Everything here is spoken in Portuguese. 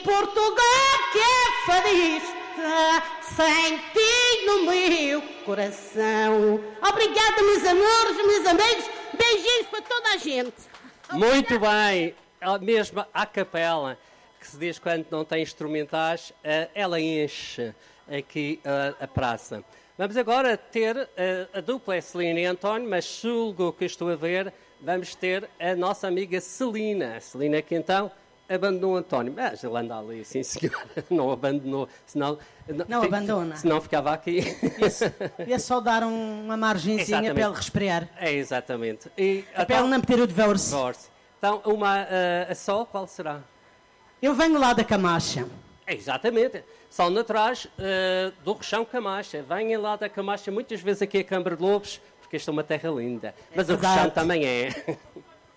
Portugal que é fadista, sem ti no meu coração. Obrigada, meus amores, meus amigos. Beijinhos para toda a gente. Muito bem. Mesmo à capela, que se diz quando não tem instrumentais, ela enche aqui a praça. Vamos agora ter a dupla Celina e António, mas julgo que estou a ver, vamos ter a nossa amiga Celina. Celina que então abandonou António. Mas ele anda ali, sim senhora, não abandonou, senão... Não abandona. Senão ficava aqui. É só dar uma margenzinha para ele respirar. É, exatamente. E, para ele não meter o divorce. Então, uma só, qual será? Eu venho lá da Camacha. Exatamente. São naturais do Rechão Camacha. Venham lá da Camacha, muitas vezes aqui a Câmara de Lobos, porque esta é uma terra linda. Mas o Rechão também é.